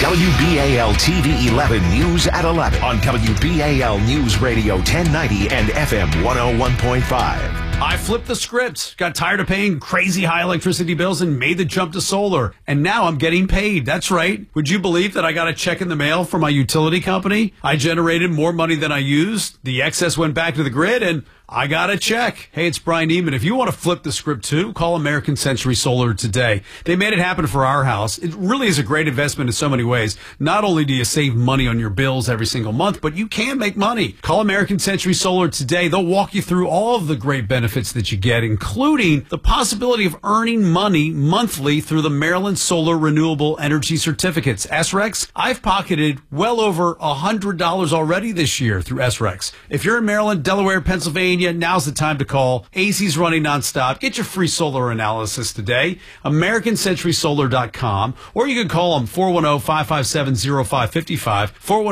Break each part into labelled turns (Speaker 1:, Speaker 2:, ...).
Speaker 1: WBAL TV 11 News at 11 on WBAL News Radio 1090 and FM 101.5.
Speaker 2: I flipped the script, got tired of paying crazy high electricity bills and made the jump to solar. And now I'm getting paid. That's right. Would you believe that I got a check in the mail from my utility company? I generated more money than I used. The excess went back to the grid and I got a check. Hey, it's Brian Neiman. If you want to flip the script too, call American Century Solar today. They made it happen for our house. It really is a great investment in so many ways. Not only do you save money on your bills every single month, but you can make money. Call American Century Solar today. They'll walk you through all of the great benefits that you get, including the possibility of earning money monthly through the Maryland Solar Renewable Energy Certificates. SRECs, I've pocketed well over $100 already this year through SRECs. If you're in Maryland, Delaware, Pennsylvania, now's the time to call. AZ's running nonstop. Get your free solar analysis today. AmericanCenturySolar.com, or you can call them 410-557-0555,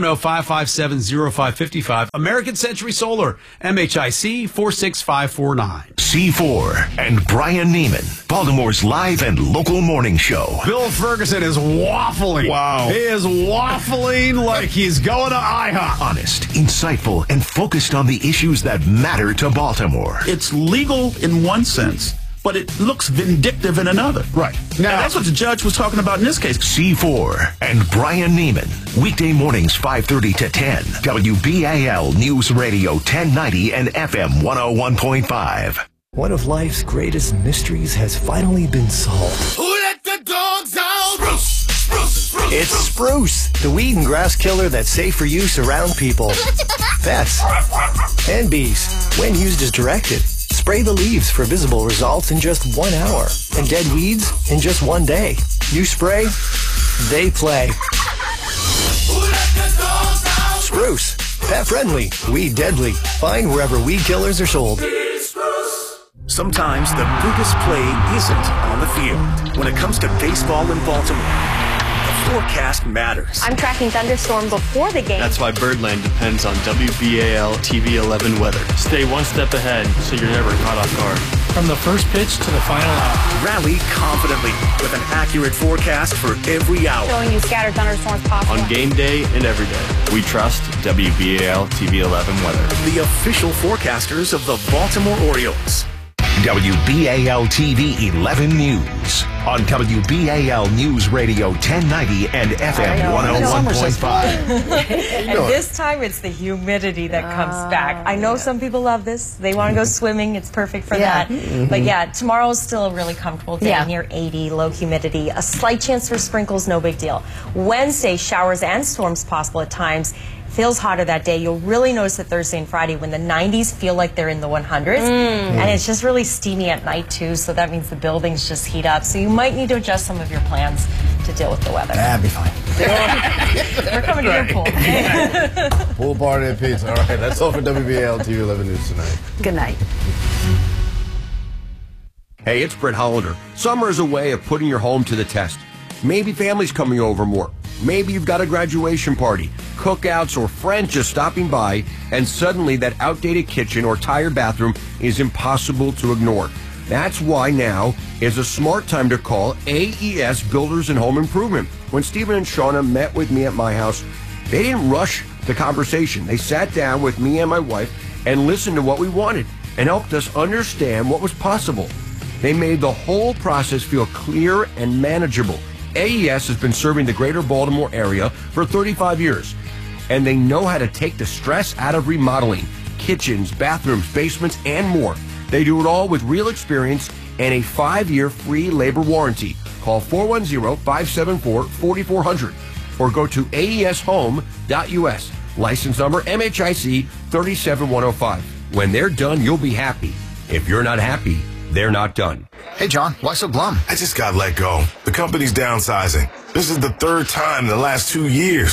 Speaker 2: 410-557-0555. American Century Solar, MHIC 46549.
Speaker 1: C4 and Brian Neiman, Baltimore's live and local morning show.
Speaker 2: Bill Ferguson is waffling.
Speaker 3: Wow.
Speaker 2: He is waffling like he's going to IHOP.
Speaker 1: Honest, insightful, and focused on the issues that matter to Baltimore.
Speaker 3: It's legal in one sense, but it looks vindictive in another.
Speaker 2: Right.
Speaker 3: Now, and that's what the judge was talking about in this case.
Speaker 1: C4 and Brian Neiman, weekday mornings 5:30 to 10. WBAL News Radio 1090 and FM 101.5.
Speaker 4: One of life's greatest mysteries has finally been solved.
Speaker 5: Who let the dogs out? Spruce, spruce, spruce.
Speaker 4: It's Spruce, the weed and grass killer that's safe for use around people, pets, and bees. When used as directed, spray the leaves for visible results in just 1 hour, and dead weeds in just 1 day. You spray, they play.
Speaker 5: Who let the dogs out?
Speaker 4: Spruce, pet friendly, weed deadly. Find wherever weed killers are sold.
Speaker 6: Sometimes the biggest play isn't on the field. When it comes to baseball in Baltimore, the forecast matters.
Speaker 7: I'm tracking thunderstorm before the game.
Speaker 8: That's why Birdland depends on WBAL TV 11 weather. Stay one step ahead so you're never caught off guard.
Speaker 9: From the first pitch to the final out.
Speaker 6: Rally confidently with an accurate forecast for every hour.
Speaker 7: Showing you scattered thunderstorms possible.
Speaker 8: On game day and every day, we trust WBAL TV 11 weather.
Speaker 6: The official forecasters of the Baltimore Orioles.
Speaker 1: WBAL TV 11 News on WBAL News Radio 1090 and FM 101.5.
Speaker 10: And this time it's the humidity that comes back. I know some people love this. They want to go swimming. It's perfect for that. But yeah, tomorrow's still a really comfortable day, near 80, low humidity. A slight chance for sprinkles, no big deal. Wednesday, showers and storms possible at times. Feels hotter that day. You'll really notice it Thursday and Friday when the 90s feel like they're in the 100s. And it's just really steamy at night too, so that means the buildings just heat up. So you might need to adjust some of your plans to deal with the weather.
Speaker 11: That'd be fine.
Speaker 10: We're coming to your pool.
Speaker 11: Pool party and pizza. All right, that's all for WBAL TV 11 News tonight.
Speaker 10: Good night.
Speaker 12: Hey, it's Brett Hollander. Summer is a way of putting your home to the test. Maybe family's coming over more. Maybe you've got a graduation party, cookouts, or friends just stopping by, and suddenly that outdated kitchen or tired bathroom is impossible to ignore. That's why now is a smart time to call AES Builders and Home Improvement. When Stephen and Shauna met with me at my house, they didn't rush the conversation. They sat down with me and my wife and listened to what we wanted and helped us understand what was possible. They made the whole process feel clear and manageable. AES has been serving the greater Baltimore area for 35 years, and they know how to take the stress out of remodeling kitchens, bathrooms, basements, and more. They do it all with real experience and a 5-year free labor warranty. Call 410-574-4400 or go to aeshome.us. License number MHIC 37105. When they're done, you'll be happy. If you're not happy, they're not done.
Speaker 13: Hey, John, why so glum?
Speaker 5: I just got let go. The company's downsizing. This is the third time in the last 2 years.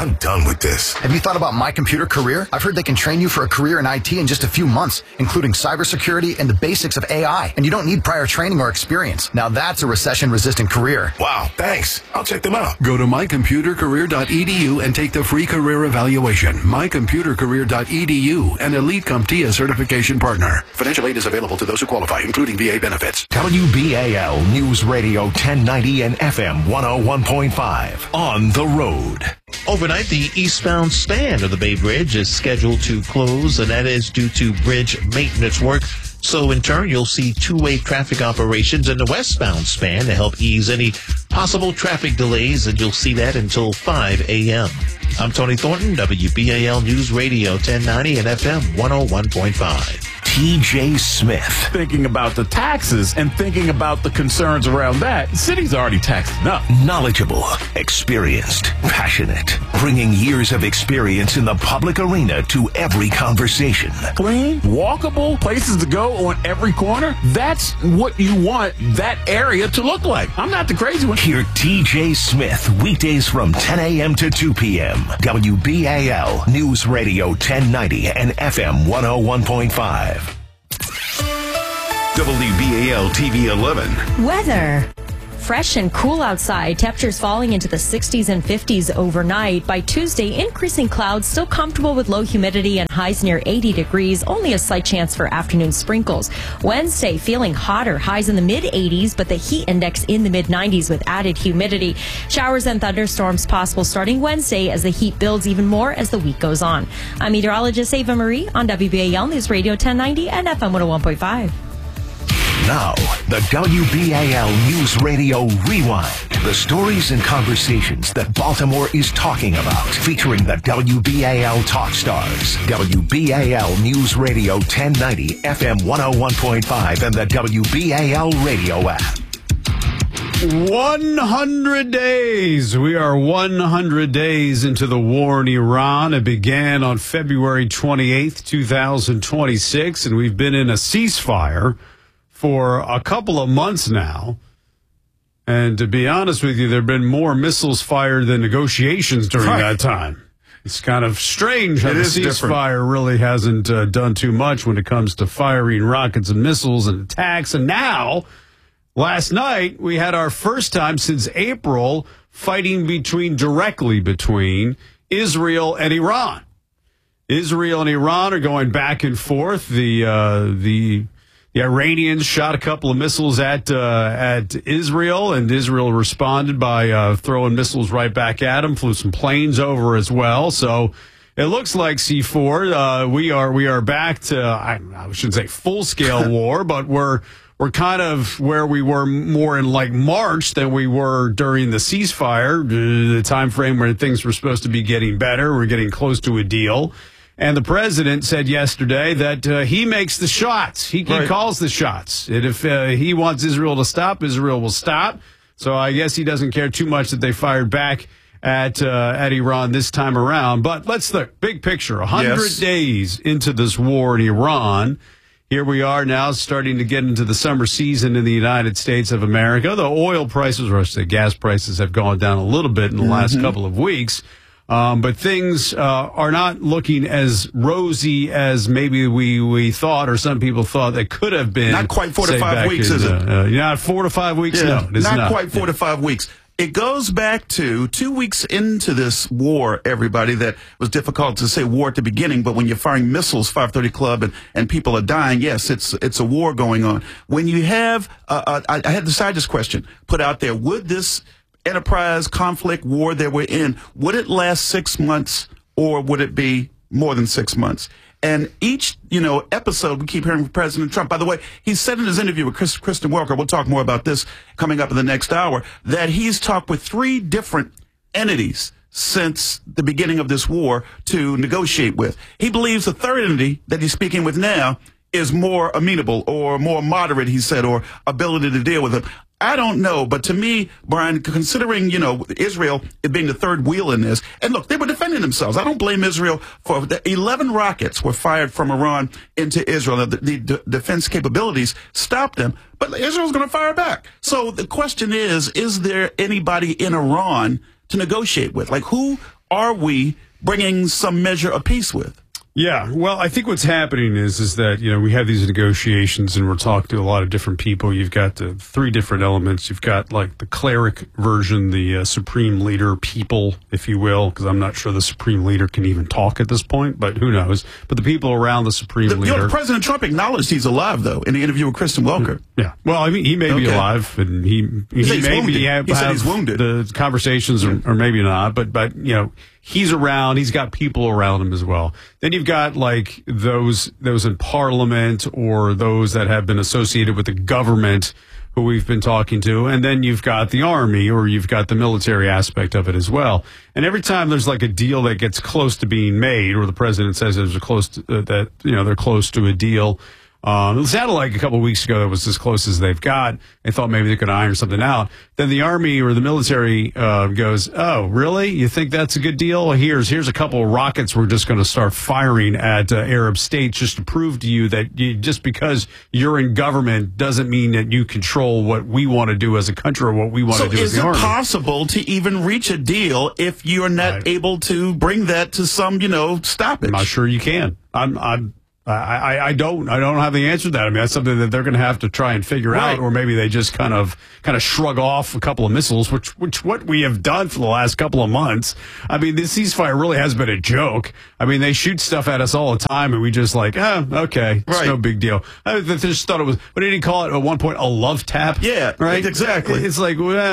Speaker 1: I'm done with this.
Speaker 13: Have you thought about My Computer Career? I've heard they can train you for a career in IT in just a few months, including cybersecurity and the basics of AI. And you don't need prior training or experience. Now that's a recession-resistant career.
Speaker 1: Wow, thanks. I'll check them out.
Speaker 14: Go to mycomputercareer.edu and take the free career evaluation. Mycomputercareer.edu, an Elite CompTIA certification partner. Financial aid is available to those who qualify, including VA benefits.
Speaker 1: WBAL News Radio 1090 and FM 101.5. On the road.
Speaker 15: Overnight, the eastbound span of the Bay Bridge is scheduled to close, and that is due to bridge maintenance work. So, in turn, you'll see two-way traffic operations in the westbound span to help ease any possible traffic delays, and you'll see that until 5 a.m. I'm Tony Thornton, WBAL News Radio 1090 and FM 101.5.
Speaker 1: TJ Smith.
Speaker 3: Thinking about the taxes and thinking about the concerns around that, the city's already taxed enough.
Speaker 1: Knowledgeable, experienced, passionate, bringing years of experience in the public arena to every conversation.
Speaker 3: Clean, walkable, places to go on every corner. That's what you want that area to look like. I'm not the crazy one.
Speaker 1: Hear TJ Smith weekdays from 10 a.m. to 2 p.m. WBAL News Radio 1090 and FM 101.5. WBAL TV 11.
Speaker 10: Weather. Fresh and cool outside. Temperatures falling into the 60s and 50s overnight. By Tuesday, increasing clouds, still comfortable with low humidity and highs near 80 degrees. Only a slight chance for afternoon sprinkles. Wednesday, feeling hotter. Highs in the mid-80s, but the heat index in the mid-90s with added humidity. Showers and thunderstorms possible starting Wednesday as the heat builds even more as the week goes on. I'm meteorologist Ava Marie on WBAL News Radio 1090 and FM 101.5.
Speaker 1: Now, the WBAL News Radio Rewind. The stories and conversations that Baltimore is talking about. Featuring the WBAL Talk Stars. WBAL News Radio 1090, FM 101.5, and the WBAL Radio app.
Speaker 2: 100 days. We are 100 days into the war in Iran. It began on February 28th, 2026, and we've been in a ceasefire for a couple of months now. And to be honest with you, there have been more missiles fired than negotiations during that time. It's kind of strange how the ceasefire really hasn't done too much when it comes to firing rockets and missiles and attacks. And now, last night, we had our first time since April fighting directly between Israel and Iran. Israel and Iran are going back and forth. The Iranians shot a couple of missiles at Israel, and Israel responded by throwing missiles right back at them. Flew some planes over as well. So it looks like C4. We are back to I shouldn't say full scale war, but we're kind of where we were more in like March than we were during the ceasefire, the time frame where things were supposed to be getting better. We're getting close to a deal. And the president said yesterday that he makes the shots. He calls the shots. And if he wants Israel to stop, Israel will stop. So I guess he doesn't care too much that they fired back at Iran this time around. But let's look, big picture, 100 days into this war in Iran. Here we are now starting to get into the summer season in the United States of America. The oil prices, or I should say gas prices, have gone down a little bit in the last couple of weeks. But things are not looking as rosy as maybe we thought, or some people thought they could have been.
Speaker 3: Not quite 4 to 5 weeks, is it?
Speaker 2: Not 4 to 5 weeks, no. It is
Speaker 3: not quite 4 to 5 weeks. It goes back to 2 weeks into this war, everybody, that was difficult to say war at the beginning, but when you're firing missiles, 530 Club, and people are dying, yes, it's a war going on. When you have, I had to decide this question put out there, would this enterprise, conflict, war that we're in, would it last 6 months or would it be more than 6 months? And each, episode we keep hearing from President Trump. By the way, he said in his interview with Kristen Welker, we'll talk more about this coming up in the next hour, that he's talked with 3 different entities since the beginning of this war to negotiate with. He believes the third entity that he's speaking with now is more amenable or more moderate, he said, or ability to deal with him. I don't know, but to me, Brian, considering, Israel being the third wheel in this, and look, they were defending themselves. I don't blame Israel for the 11 rockets were fired from Iran into Israel. The defense capabilities stopped them, but Israel's going to fire back. So the question is there anybody in Iran to negotiate with? Like, who are we bringing some measure of peace with?
Speaker 2: Yeah, well, I think what's happening is that, we have these negotiations and we're talking to a lot of different people. You've got the three different elements. You've got like the cleric version, the supreme leader people, if you will, because I'm not sure the supreme leader can even talk at this point, but who knows? But the people around the supreme leader.
Speaker 3: President Trump acknowledged he's alive, though, in the interview with Kristen Welker.
Speaker 2: Yeah. Well, I mean, he may be alive, and he may
Speaker 3: he said he's wounded.
Speaker 2: The conversations, or maybe not, but he's around. He's got people around him as well. Then you've got like those in Parliament or those that have been associated with the government who we've been talking to. And then you've got the Army or you've got the military aspect of it as well. And every time there's like a deal that gets close to being made, or the president says there's they're close to a deal. It sounded like a couple of weeks ago that was as close as they've got. They thought maybe they could iron something out. Then the Army or the military goes, "Oh, really? You think that's a good deal? Well, here's a couple of rockets we're just going to start firing at Arab states just to prove to you that just because you're in government doesn't mean that you control what we want to do as a country or what we want to do as the Army."
Speaker 3: So is it possible to even reach a deal if you're not able to bring that to some, stoppage?
Speaker 2: I'm not sure you can. I don't have the answer to that. I mean, that's something that they're going to have to try and figure out, or maybe they just kind of shrug off a couple of missiles, which what we have done for the last couple of months. I mean, this ceasefire really has been a joke. I mean, they shoot stuff at us all the time, and we just like, okay, it's no big deal. I just thought it was, what did he call it at one point? A love tap?
Speaker 3: Yeah,
Speaker 2: right.
Speaker 3: Exactly.
Speaker 2: It's like, we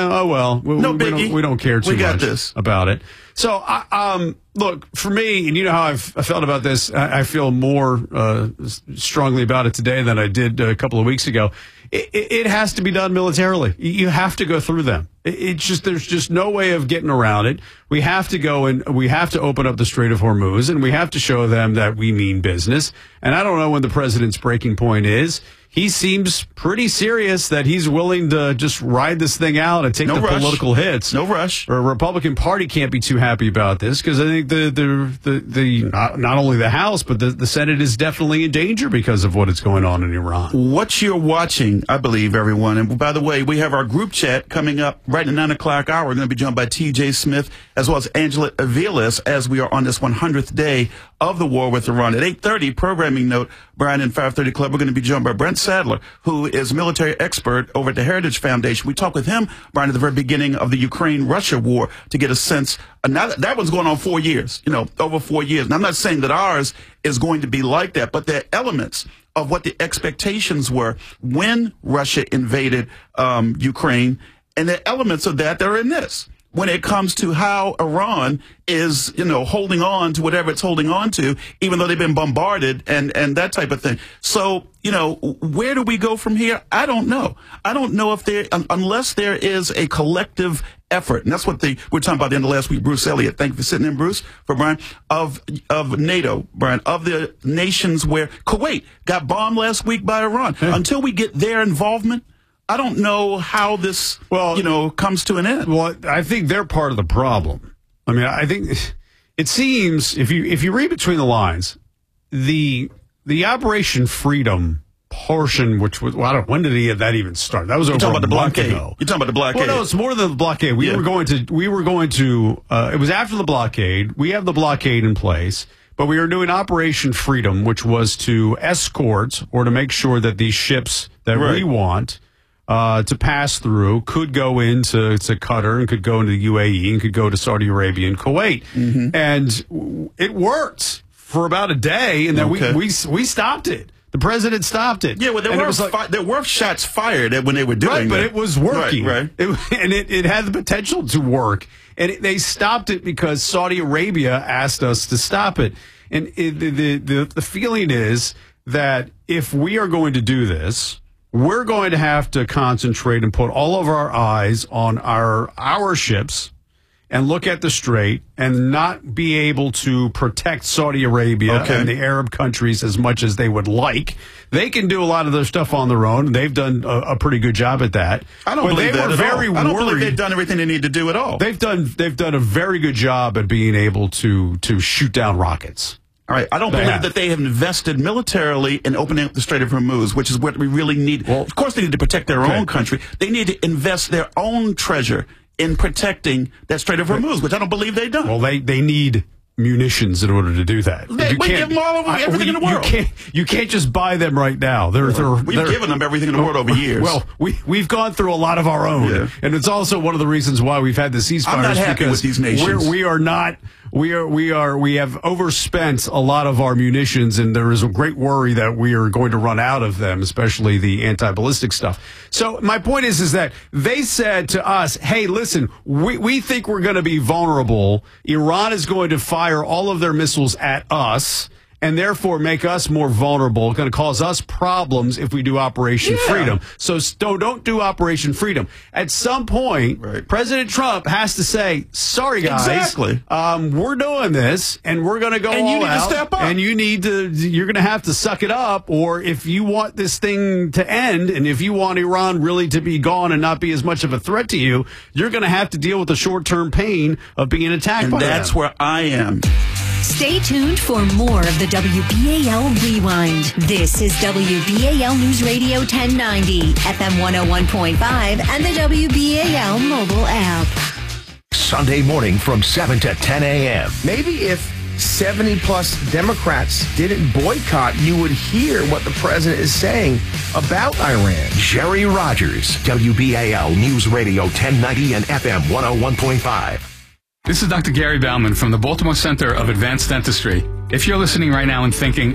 Speaker 2: don't care too much about it. So, look, for me, and you know how I felt about this, I feel more strongly about it today than I did a couple of weeks ago. It has to be done militarily. You have to go through them. There's just no way of getting around it. We have to go and we have to open up the Strait of Hormuz, and we have to show them that we mean business. And I don't know when the president's breaking point is. He seems pretty serious that he's willing to just ride this thing out and take the political hits.
Speaker 3: No rush.
Speaker 2: The Republican Party can't be too happy about this because I think the not only the House but the Senate is definitely in danger because of what is going on in Iran.
Speaker 3: What you're watching, I believe, everyone. And by the way, we have our group chat coming up right at 9 o'clock hour. We're going to be joined by T.J. Smith as well as Angela Aviles as we are on this 100th day of the war with Iran. At 8:30, programming note, Brian and 530 Club, we're going to be joined by Brent Sadler, who is military expert over at the Heritage Foundation. We talked with him, Brian, at the very beginning of the Ukraine-Russia war to get a sense. Now that was going on 4 years, over 4 years. And I'm not saying that ours is going to be like that, but there are elements of what the expectations were when Russia invaded Ukraine, and the elements of that are in this. When it comes to how Iran is, holding on to whatever it's holding on to, even though they've been bombarded and that type of thing. So, where do we go from here? I don't know. I don't know if unless there is a collective effort, and that's what we're talking about at the end of last week. Bruce Elliott, thank you for sitting in, Bruce, for Brian, of NATO, Brian, of the nations where Kuwait got bombed last week by Iran. Hey. Until we get their involvement, I don't know how this, comes to an end.
Speaker 2: Well, I think they're part of the problem. I mean, I think it seems if you read between the lines, the Operation Freedom portion, which was when did that even start? That was over
Speaker 3: a month
Speaker 2: ago.
Speaker 3: You're talking about the blockade.
Speaker 2: Well, no, it's more than the blockade. We were going to. It was after the blockade. We have the blockade in place. But we were doing Operation Freedom, which was to escort or to make sure that these ships that we want to pass through could go into Qatar and could go into the UAE and could go to Saudi Arabia and Kuwait. Mm-hmm. And it worked for about a day, and then we stopped it. The president stopped it.
Speaker 3: Yeah, well, there were shots fired when they were doing
Speaker 2: but it was working.
Speaker 3: Right.
Speaker 2: It had the potential to work. And they stopped it because Saudi Arabia asked us to stop it. And the feeling is that if we are going to do this, we're going to have to concentrate and put all of our eyes on our ships and look at the strait and not be able to protect Saudi Arabia and the Arab countries as much as they would like. They can do a lot of their stuff on their own. They've done a pretty good job at that.
Speaker 3: I don't believe that at all. I don't believe they've done everything they need to do at all.
Speaker 2: They've done a very good job at being able to shoot down rockets.
Speaker 3: All right, I don't believe that they have invested militarily in opening up the Strait of Hormuz, which is what we really need. Well, of course, they need to protect their own country. They need to invest their own treasure in protecting that Strait of Hormuz, which I don't believe they've done.
Speaker 2: Well, they need munitions in order to do that.
Speaker 3: We give them all everything in the world.
Speaker 2: You can't just buy them right now.
Speaker 3: We've given them everything in the world over years.
Speaker 2: Well, we've gone through a lot of our own, and it's also one of the reasons why we've had the ceasefires.
Speaker 3: I'm not happy with these nations.
Speaker 2: We have overspent a lot of our munitions, and there is a great worry that we are going to run out of them, especially the anti-ballistic stuff. So my point is that they said to us, hey, listen, we think we're going to be vulnerable. Iran is going to fire all of their missiles at us, and therefore make us more vulnerable, going to cause us problems if we do Operation Freedom. So don't do Operation Freedom. At some point, President Trump has to say, sorry, guys.
Speaker 3: Exactly.
Speaker 2: We're doing this, and we're going to go all out.
Speaker 3: And you need to step up.
Speaker 2: And you're going to have to suck it up, or if you want this thing to end, and if you want Iran really to be gone and not be as much of a threat to you, you're going to have to deal with the short-term pain of being attacked by them.
Speaker 3: And that's where I am.
Speaker 16: Stay tuned for more of the WBAL Rewind. This is WBAL News Radio 1090, FM 101.5, and the WBAL mobile app.
Speaker 1: Sunday morning from 7 to 10 a.m.
Speaker 17: Maybe if 70-plus Democrats didn't boycott, you would hear what the president is saying about Iran.
Speaker 1: Jerry Rogers, WBAL News Radio 1090 and FM 101.5.
Speaker 18: This is Dr. Gary Bauman from the Baltimore Center of Advanced Dentistry. If you're listening right now and thinking,